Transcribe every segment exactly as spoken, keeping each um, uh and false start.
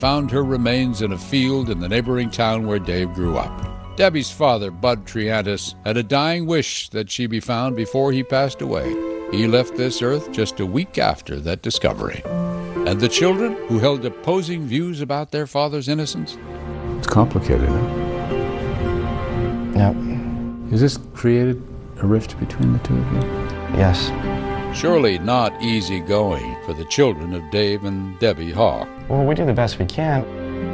found her remains in a field in the neighboring town where Dave grew up. Debbie's father, Bud Triantis, had a dying wish that she be found before he passed away. He left this earth just a week after that discovery. And the children, who held opposing views about their father's innocence? It's complicated, huh? Yep. Has this created a rift between the two of you? Yes. Surely not easy going for the children of Dave and Debbie Hawk. Well, we do the best we can.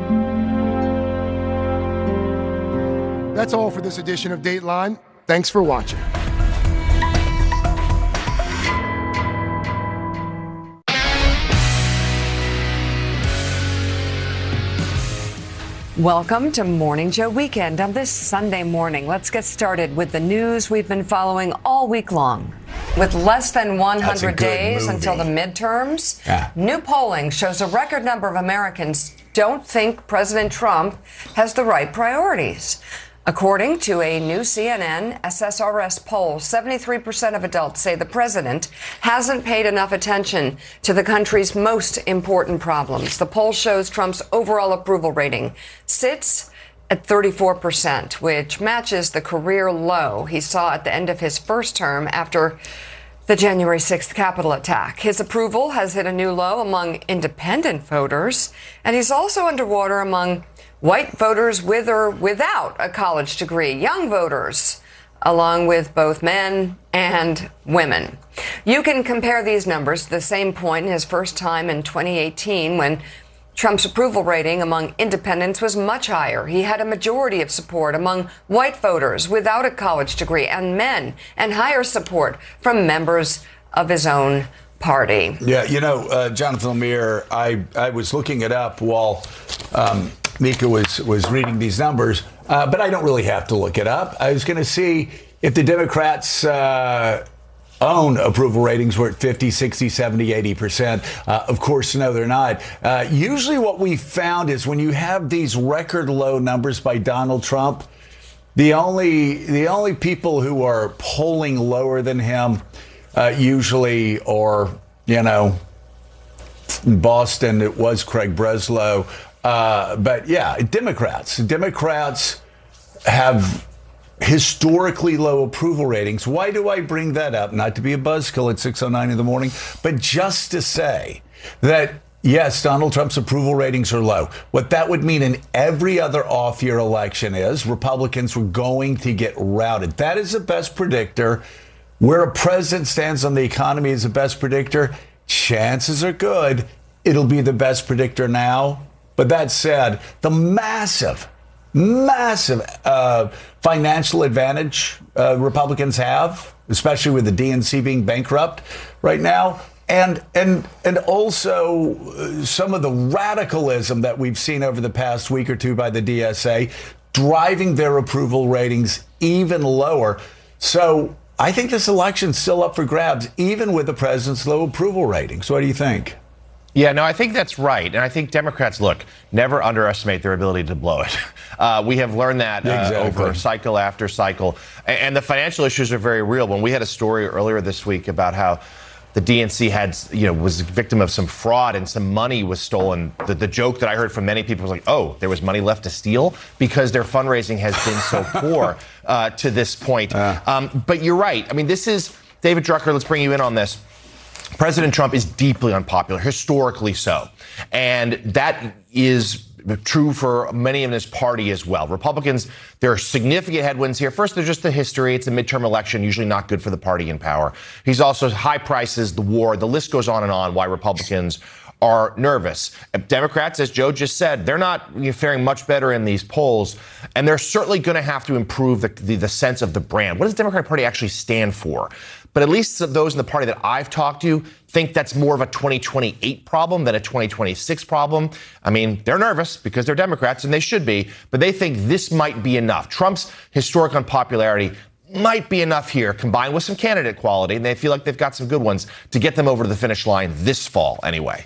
That's all for this edition of Dateline. Thanks for watching. Welcome to Morning Joe Weekend on this Sunday morning. Let's get started with the news we've been following all week long. With less than one hundred days movie. until the midterms, Yeah. new polling shows a record number of Americans don't think President Trump has the right priorities. According to a new C N N S S R S poll, seventy-three percent of adults say the president hasn't paid enough attention to the country's most important problems. The poll shows Trump's overall approval rating sits at thirty-four percent, which matches the career low he saw at the end of his first term after the January sixth Capitol attack. His approval has hit a new low among independent voters, and he's also underwater among white voters with or without a college degree, young voters, along with both men and women. You can compare these numbers to the same point in his first time in twenty eighteen, when Trump's approval rating among independents was much higher. He had a majority of support among white voters without a college degree and men, and higher support from members of his own party. Yeah, you know, uh, Jonathan Lemire, I, I was looking it up while um, Mika was, was reading these numbers, uh, but I don't really have to look it up. I was going to see if the Democrats' uh, own approval ratings were at fifty, sixty, seventy, eighty percent. Uh, of course, no, they're not. Uh, usually what we found is when you have these record low numbers by Donald Trump, the only the only people who are polling lower than him uh, usually are, you know, in Boston, it was Craig Breslow. Uh, but yeah, Democrats. Democrats have historically low approval ratings. Why do I bring that up? Not to be a buzzkill at six oh nine in the morning, but just to say that, yes, Donald Trump's approval ratings are low. What that would mean in every other off-year election is Republicans were going to get routed. That is the best predictor. Where a president stands on the economy is the best predictor. Chances are good it'll be the best predictor now. But that said, the massive, massive uh, financial advantage uh, Republicans have, especially with the D N C being bankrupt right now, and and and also uh, some of the radicalism that we've seen over the past week or two by the D S A, driving their approval ratings even lower. So I think this election's still up for grabs, even with the president's low approval ratings. What do you think? Yeah, no, I think that's right. And I think Democrats, look, never underestimate their ability to blow it. Uh, we have learned that uh, Exactly. over cycle after cycle. And, and the financial issues are very real. When we had a story earlier this week about how the D N C had, you know, was a victim of some fraud and some money was stolen, the, the joke that I heard from many people was like, oh, there was money left to steal because their fundraising has been so poor uh, to this point. Uh. Um, but you're right. I mean, this is, David Drucker, let's bring you in on this. President Trump is deeply unpopular, historically so. And that is true for many in his party as well. Republicans, there are significant headwinds here. First, there's just the history. It's a midterm election, usually not good for the party in power. He's also high prices, the war. The list goes on and on why Republicans are nervous. Democrats, as Joe just said, they're not you know, faring much better in these polls, and they're certainly going to have to improve the, the, the sense of the brand. What does the Democratic Party actually stand for? But at least those in the party that I've talked to think that's more of a twenty twenty-eight problem than a twenty twenty-six problem. I mean, they're nervous because they're Democrats, and they should be, but they think this might be enough. Trump's historic unpopularity might be enough here, combined with some candidate quality, and they feel like they've got some good ones to get them over to the finish line this fall anyway.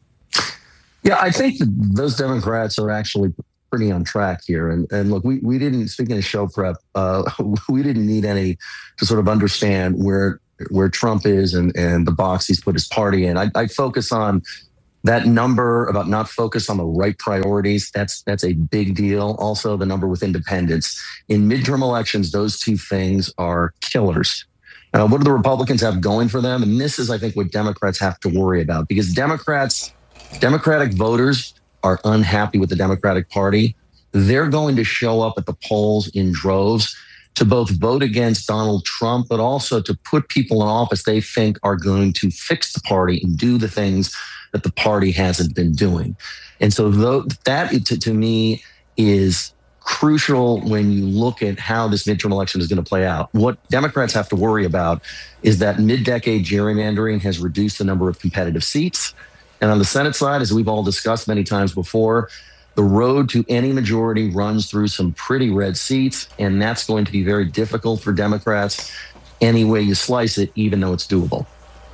Yeah, I think that those Democrats are actually pretty on track here. And and look, we, we didn't, speaking of show prep, uh, we didn't need any to sort of understand where where Trump is and, and the box he's put his party in. I, I focus on That number about not focused on the right priorities, that's that's a big deal. Also, the number with independents. In midterm elections, those two things are killers. Uh, what do the Republicans have going for them? And this is, I think, what Democrats have to worry about, because Democrats, Democratic voters are unhappy with the Democratic Party. They're going to show up at the polls in droves to both vote against Donald Trump, but also to put people in office they think are going to fix the party and do the things that the party hasn't been doing. And so that, to, to me, is crucial when you look at how this midterm election is going to play out. What Democrats have to worry about is that mid-decade gerrymandering has reduced the number of competitive seats. And on the Senate side, as we've all discussed many times before, the road to any majority runs through some pretty red seats, and that's going to be very difficult for Democrats any way you slice it, even though it's doable.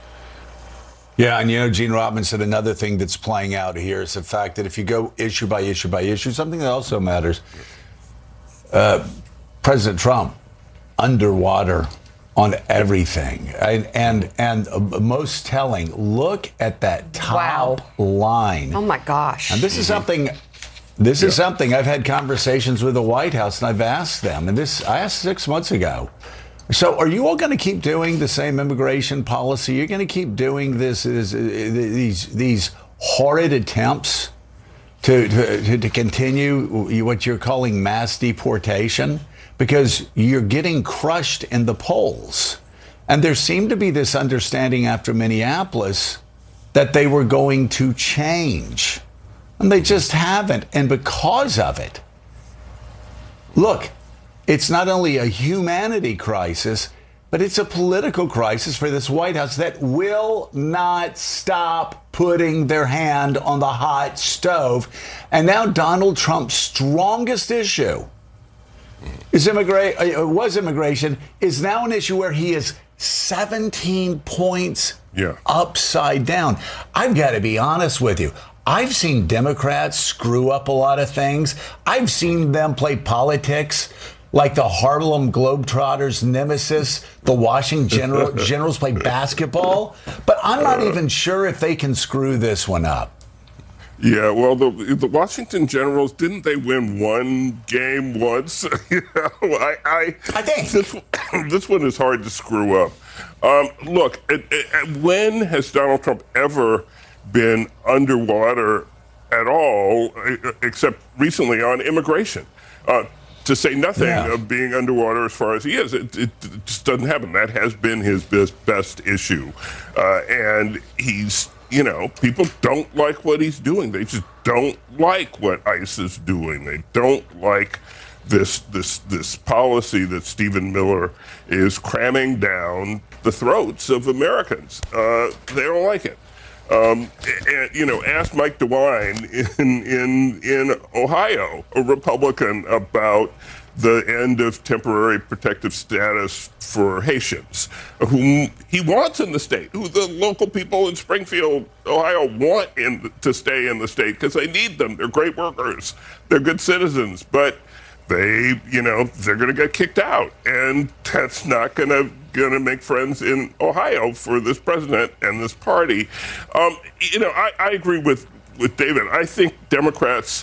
Yeah, and you know, Gene Robinson, another thing that's playing out here is the fact that if you go issue by issue by issue, something that also matters, uh, President Trump, underwater on everything. And and, and uh, most telling, look at that top wow. line. Oh, my gosh. And this is something... This is something I've had conversations with the White House, and I've asked them, and this I asked six months ago. So are you all going to keep doing the same immigration policy? You're going to keep doing this, this these these horrid attempts to, to to continue what you're calling mass deportation, because you're getting crushed in the polls. And there seemed to be this understanding after Minneapolis that they were going to change. And they just haven't. And because of it, look, it's not only a humanity crisis, but it's a political crisis for this White House that will not stop putting their hand on the hot stove. And now Donald Trump's strongest issue is immigra- was immigration, is now an issue where he is seventeen points yeah. upside down. I've got to be honest with you. I've seen Democrats screw up a lot of things. I've seen them play politics like the Harlem Globetrotters nemesis, the Washington General, Generals play basketball. But I'm not even sure if they can screw this one up. Yeah, well, the the Washington Generals, didn't they win one game once? you know, I, I, I think this, this one is hard to screw up. Um, look, it, it, when has Donald Trump ever been underwater at all, except recently on immigration? Uh, to say nothing yeah. of being underwater as far as he is, it, it just doesn't happen. That has been his best, best issue. Uh, and he's, you know, people don't like what he's doing. They just don't like what ICE is doing. They don't like this this this policy that Stephen Miller is cramming down the throats of Americans. Uh, they don't like it. Um, and, you know, ask Mike DeWine in, in, in Ohio, a Republican, about the end of temporary protective status for Haitians, whom he wants in the state, who the local people in Springfield, Ohio, want in, to stay in the state because they need them. They're great workers. They're good citizens. But they, you know, they're going to get kicked out. And that's not going to going to make friends in Ohio for this president and this party. Um, you know, I, I agree with, with David. I think Democrats,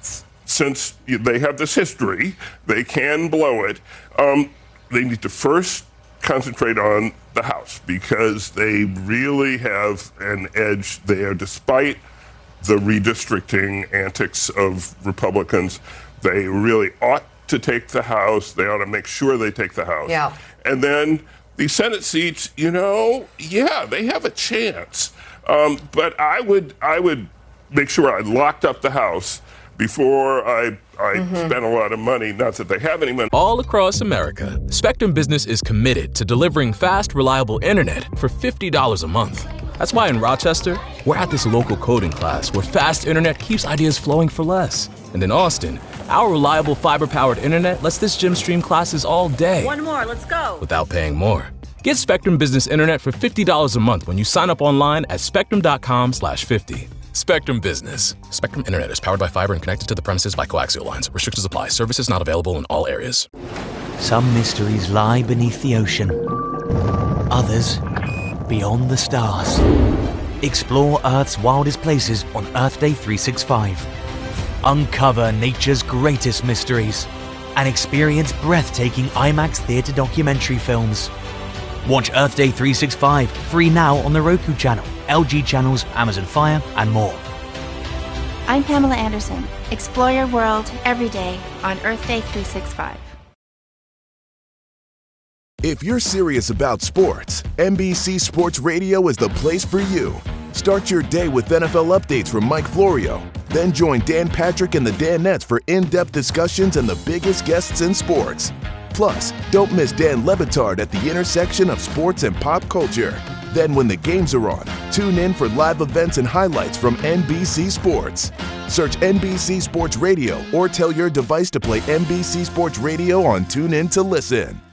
since they have this history, they can blow it. Um, they need to first concentrate on the House because they really have an edge there, despite the redistricting antics of Republicans. They really ought to take the House. They ought to make sure they take the House. Yeah. And then the Senate seats, you know, yeah, they have a chance. Um, but I would I would make sure I locked up the House before I, I mm-hmm. spent a lot of money. Not that they have any money. All across America, Spectrum Business is committed to delivering fast, reliable internet for fifty dollars a month. That's why in Rochester, we're at this local coding class where fast internet keeps ideas flowing for less. And in Austin, our reliable fiber-powered internet lets this gym stream classes all day. One more, let's go. Without paying more. Get Spectrum Business Internet for fifty dollars a month when you sign up online at spectrum.com slash 50. Spectrum Business. Spectrum Internet is powered by fiber and connected to the premises by coaxial lines. Restrictions apply. Services not available in all areas. Some mysteries lie beneath the ocean. Others beyond the stars. Explore Earth's wildest places on Earth Day three sixty-five. Uncover nature's greatest mysteries and experience breathtaking IMAX theater documentary films. Watch Earth Day three sixty-five free now on the Roku channel, L G channels, Amazon Fire, and more. I'm Pamela Anderson. Explore your world every day on Earth Day three sixty-five. If you're serious about sports, N B C Sports Radio is the place for you. Start your day with N F L updates from Mike Florio. Then join Dan Patrick and the Danettes for in-depth discussions and the biggest guests in sports. Plus, don't miss Dan Le Batard at the intersection of sports and pop culture. Then when the games are on, tune in for live events and highlights from N B C Sports. Search N B C Sports Radio or tell your device to play N B C Sports Radio on TuneIn to listen.